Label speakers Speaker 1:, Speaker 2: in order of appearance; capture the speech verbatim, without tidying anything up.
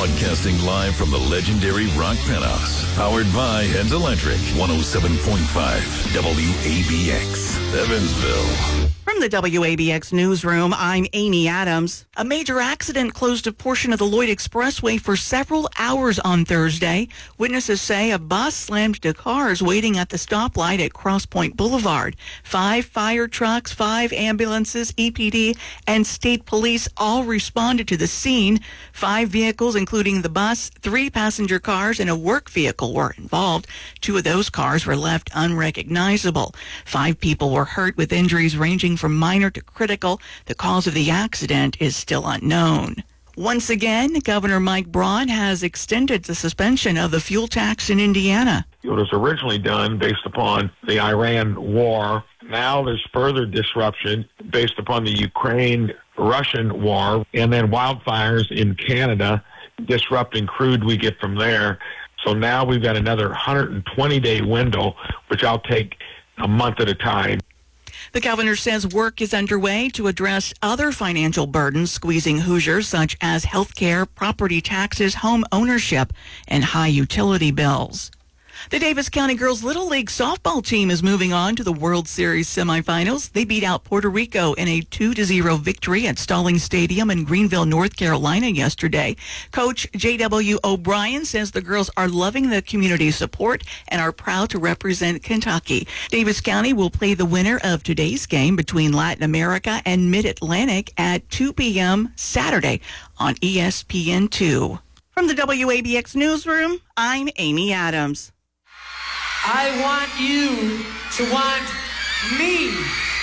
Speaker 1: Broadcasting live from the legendary Rock Penthouse. Powered by Heads Electric. one oh seven point five W A B X, Evansville.
Speaker 2: From the W A B X newsroom, I'm Amy Adams. A major accident closed a portion of the Lloyd Expressway for several hours on Thursday. Witnesses say a bus slammed into cars waiting at the stoplight at Cross Point Boulevard. Five fire trucks, five ambulances, E P D, and state police all responded to the scene. Five vehicles, including the bus, three passenger cars, and a work vehicle were involved. Two of those cars were left unrecognizable. Five people were hurt with injuries ranging from minor to critical. The cause of the accident is still unknown. Once again, Governor Mike Braun has extended the suspension of the fuel tax in Indiana.
Speaker 3: It was originally done based upon the Iran war. Now there's further disruption based upon the Ukraine-Russian war, and then wildfires in Canada disrupting crude we get from there. So now we've got another one hundred twenty day window, which I'll take a month at a time.
Speaker 2: The governor says work is underway to address other financial burdens squeezing Hoosiers, such as health care, property taxes, home ownership, and high utility bills. The Davis County Girls Little League softball team is moving on to the World Series semifinals. They beat out Puerto Rico in a two to zero victory at Stallings Stadium in Greenville, North Carolina yesterday. Coach J W O'Brien says the girls are loving the community support and are proud to represent Kentucky. Davis County will play the winner of today's game between Latin America and Mid-Atlantic at two p.m. Saturday on E S P N two. From the W A B X newsroom, I'm Amy Adams.
Speaker 4: I want you to want me.